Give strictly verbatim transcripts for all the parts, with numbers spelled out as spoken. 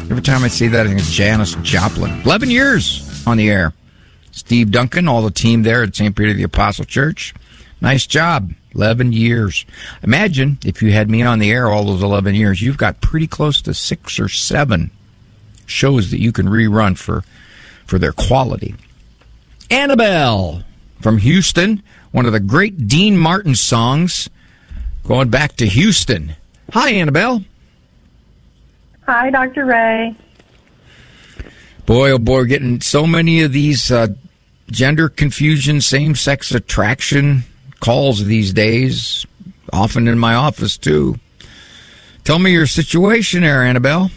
Every time I see that, I think it's Janis Joplin. eleven years on the air. Steve Duncan, all the team there at Saint Peter the Apostle Church. Nice job. eleven years. Imagine if you had me on the air all those eleven years, you've got pretty close to six or seven shows that you can rerun for, for their quality. Annabelle from Houston, one of the great Dean Martin songs, going back to Houston. Hi, Annabelle. Hi, Doctor Ray. Boy, oh boy, we're getting so many of these uh, gender confusion, same-sex attraction calls these days, often in my office, too. Tell me your situation there, Annabelle.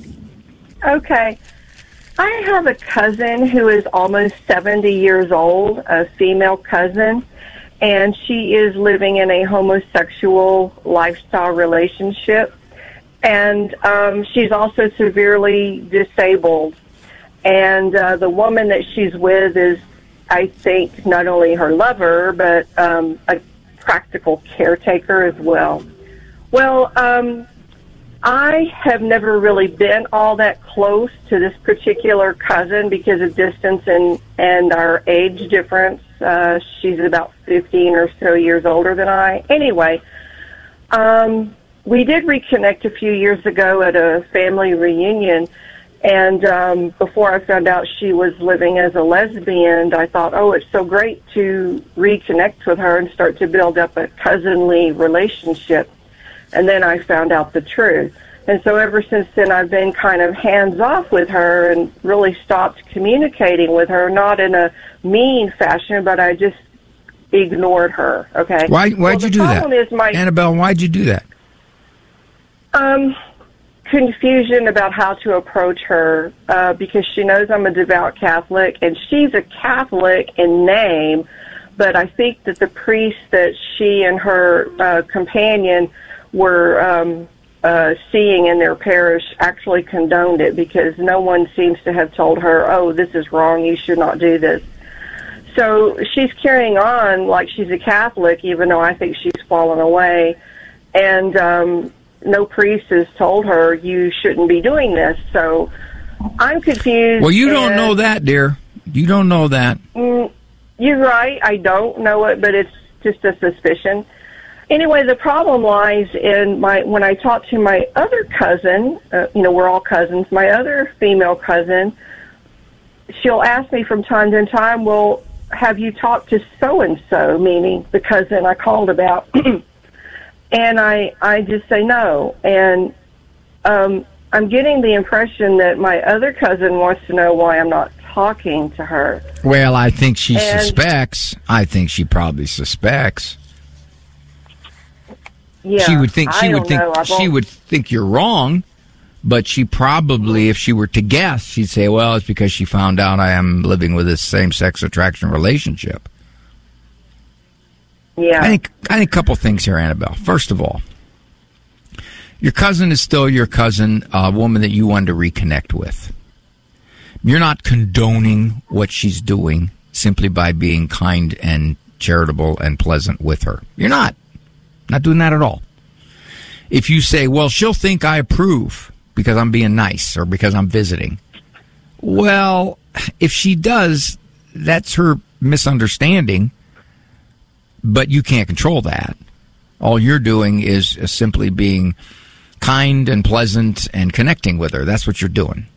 Okay. I have a cousin who is almost seventy years old, a female cousin, and she is living in a homosexual lifestyle relationship. And um, she's also severely disabled. And uh, the woman that she's with is, I think, not only her lover, but um, a practical caretaker as well. Well, um, I have never really been all that close to this particular cousin because of distance and, and our age difference. Uh, she's about fifteen or so years older than I. Anyway, um, we did reconnect a few years ago at a family reunion. And um, before I found out she was living as a lesbian, I thought, oh, it's so great to reconnect with her and start to build up a cousinly relationship. And then I found out the truth. And so ever since then, I've been kind of hands-off with her and really stopped communicating with her, not in a mean fashion, but I just ignored her, okay? Why, why'd well, you do that? Is my, Annabelle, why'd you do that? Um... confusion about how to approach her uh, because she knows I'm a devout Catholic, and she's a Catholic in name, but I think that the priest that she and her uh, companion were um, uh, seeing in their parish actually condoned it because no one seems to have told her, oh, this is wrong, you should not do this. So she's carrying on like she's a Catholic, even though I think she's fallen away, and um no priest has told her you shouldn't be doing this, so I'm confused. Well, you don't know that, dear. You don't know that. Mm, you're right. I don't know it, but it's just a suspicion. Anyway, the problem lies in my when I talk to my other cousin, uh, you know, we're all cousins, my other female cousin, she'll ask me from time to time, well, have you talked to so-and-so, meaning the cousin I called about? And I, I just say no. And um, I'm getting the impression that my other cousin wants to know why I'm not talking to her. Well, I think she and, suspects. I think she probably suspects. Yeah, she would think she I would don't think know. she would think you're wrong, but she probably, if she were to guess, she'd say, "Well, it's because she found out I am living with this same-sex attraction relationship." Yeah. I think I think a couple things here, Annabelle. First of all, your cousin is still your cousin, a woman that you wanted to reconnect with. You're not condoning what she's doing simply by being kind and charitable and pleasant with her. You're not. Not doing that at all. If you say, well, she'll think I approve because I'm being nice or because I'm visiting. Well, if she does, that's her misunderstanding. But you can't control that. All you're doing is simply being kind and pleasant and connecting with her. That's what you're doing.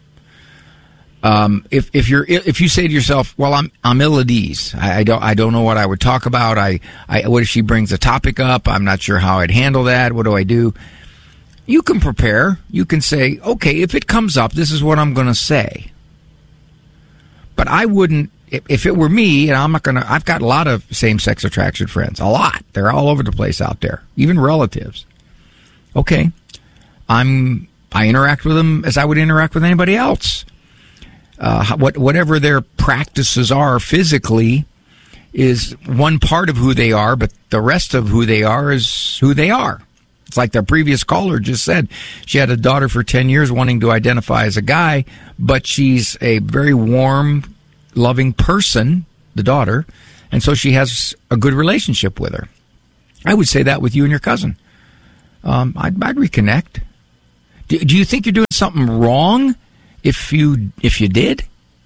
Um, if if you're if you say to yourself, "Well, I'm I'm ill at ease. I, I don't I don't know what I would talk about. I, I what if she brings a topic up? I'm not sure how I'd handle that. What do I do?" You can prepare. You can say, "Okay, if it comes up, this is what I'm going to say." But I wouldn't. If it were me, and I'm not going to, I've got a lot of same-sex attraction friends. A lot. They're all over the place out there. Even relatives. Okay. I'm, I interact with them as I would interact with anybody else. Uh, what, whatever their practices are physically is one part of who they are, but the rest of who they are is who they are. It's like the previous caller just said. She had a daughter for ten years wanting to identify as a guy, but she's a very warm, loving person, the daughter, and so she has a good relationship with her. I would say that with you and your cousin. Um, I'd, I'd reconnect. Do, do you think you're doing something wrong if you if you did?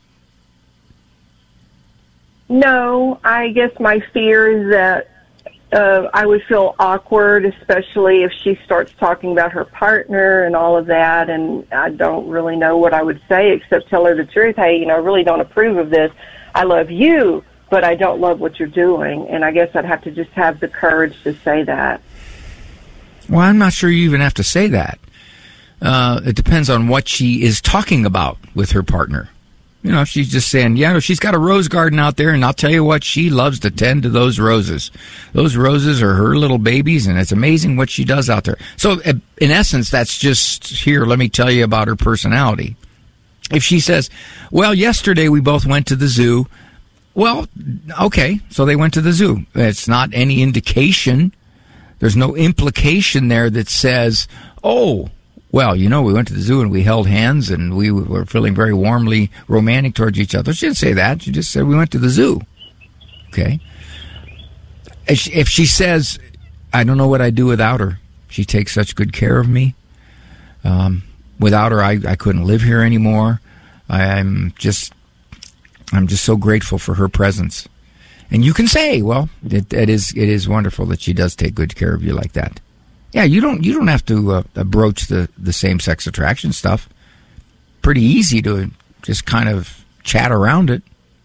No, I guess my fear is that uh, I would feel awkward, especially if she starts talking about her partner and all of that, and I don't really know what I would say except tell her the truth. Hey, you know, I really don't approve of this. I love you, but I don't love what you're doing. And I guess I'd have to just have the courage to say that. Well, I'm not sure you even have to say that. Uh, it depends on what she is talking about with her partner. You know, if she's just saying, yeah, she's got a rose garden out there, and I'll tell you what, she loves to tend to those roses. Those roses are her little babies, and it's amazing what she does out there. So, in essence, that's just, here, let me tell you about her personality. If she says, well, yesterday we both went to the zoo, well, okay, so they went to the zoo. It's not any indication. There's no implication there that says, oh, well, you know, we went to the zoo and we held hands and we were feeling very warmly romantic towards each other. She didn't say that. She just said we went to the zoo. Okay. If she, if she says, I don't know what I'd do without her. She takes such good care of me. Um, without her, I, I couldn't live here anymore. I'm just, I'm just so grateful for her presence. And you can say, well, it, it is, it is wonderful that she does take good care of you like that. Yeah, you don't you don't have to uh, broach the, the same-sex attraction stuff. Pretty easy to just kind of chat around it.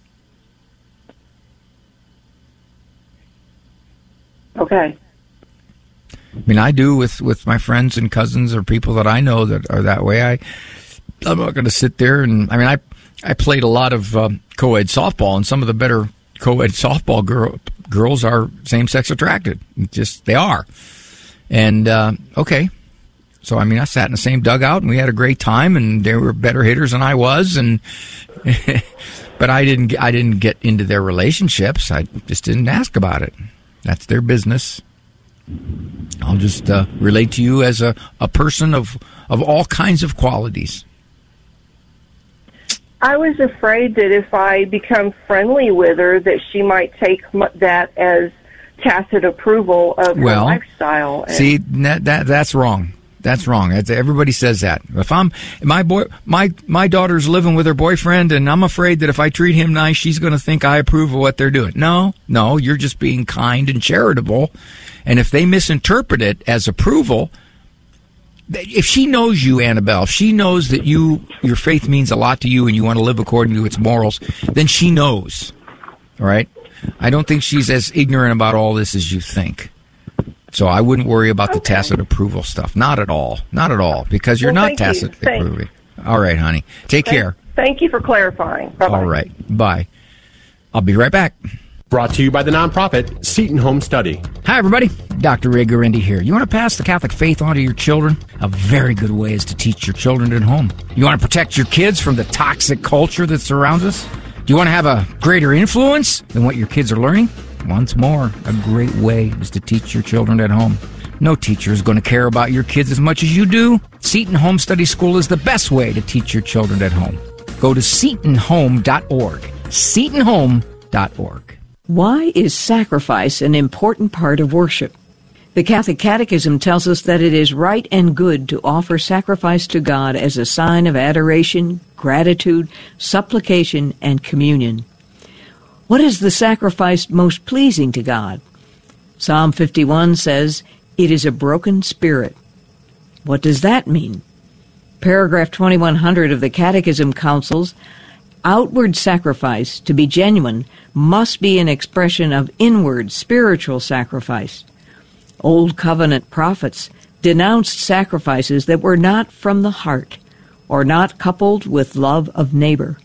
Okay. I mean, I do with, with my friends and cousins or people that I know that are that way. I, I'm not going to sit there and, I mean, I I played a lot of um, co-ed softball, and some of the better co-ed softball girl, girls are same-sex attracted. Just, they are. And, uh, okay, so, I mean, I sat in the same dugout, and we had a great time, and they were better hitters than I was, and but I didn't I didn't get into their relationships. I just didn't ask about it. That's their business. I'll just uh, relate to you as a, a person of, of all kinds of qualities. I was afraid that if I become friendly with her, that she might take that as tacit approval of well, her lifestyle. And see, that, that that's wrong. That's wrong. That's, everybody says that. If I'm my boy, my my daughter's living with her boyfriend, and I'm afraid that if I treat him nice, she's going to think I approve of what they're doing. No, no, you're just being kind and charitable. And if they misinterpret it as approval, if she knows you, Annabelle, if she knows that you your faith means a lot to you and you want to live according to its morals, then she knows. All right. I don't think she's as ignorant about all this as you think. So I wouldn't worry about the okay. tacit approval stuff. Not at all. Not at all. Because you're well, not tacit you. approving. All right, honey. Take thank, care. Thank you for clarifying. Bye-bye. All right. Bye. I'll be right back. Brought to you by the nonprofit Seton Home Study. Hi, everybody. Doctor Ray Guarendi here. You want to pass the Catholic faith on to your children? A very good way is to teach your children at home. You want to protect your kids from the toxic culture that surrounds us? Do you want to have a greater influence than what your kids are learning? Once more, a great way is to teach your children at home. No teacher is going to care about your kids as much as you do. Seton Home Study School is the best way to teach your children at home. Go to seton home dot org. seton home dot org. Why is sacrifice an important part of worship? The Catholic Catechism tells us that it is right and good to offer sacrifice to God as a sign of adoration, gratitude, supplication, and communion. What is the sacrifice most pleasing to God? Psalm fifty-one says, "It is a broken spirit." What does that mean? Paragraph twenty-one hundred of the Catechism counsels, outward sacrifice, to be genuine, must be an expression of inward spiritual sacrifice. Old Covenant prophets denounced sacrifices that were not from the heart or not coupled with love of neighbor.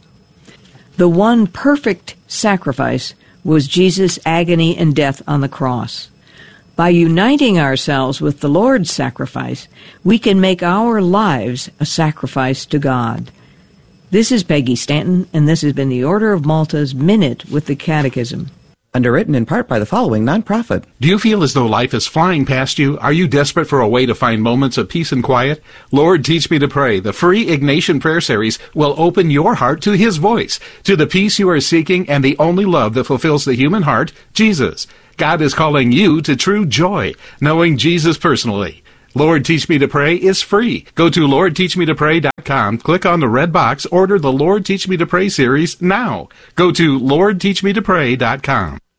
The one perfect sacrifice was Jesus' agony and death on the cross. By uniting ourselves with the Lord's sacrifice, we can make our lives a sacrifice to God. This is Peggy Stanton, and this has been the Order of Malta's Minute with the Catechism. Underwritten in part by the following nonprofit. Do you feel as though life is flying past you? Are you desperate for a way to find moments of peace and quiet? Lord, Teach Me to Pray, the free Ignatian Prayer Series, will open your heart to His voice, to the peace you are seeking and the only love that fulfills the human heart, Jesus. God is calling you to true joy, knowing Jesus personally. Lord Teach Me to Pray is free. Go to lord teach me to pray dot com, click on the red box, order the Lord Teach Me to Pray series now. Go to lord teach me to pray dot com.